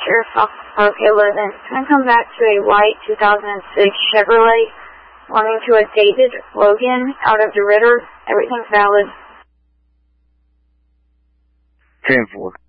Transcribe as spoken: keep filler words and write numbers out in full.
Sheriff Fox Park eleven. Can I come back to a white two thousand six Chevrolet belonging to a David Logan out of DeRidder? Everything's valid. ten four.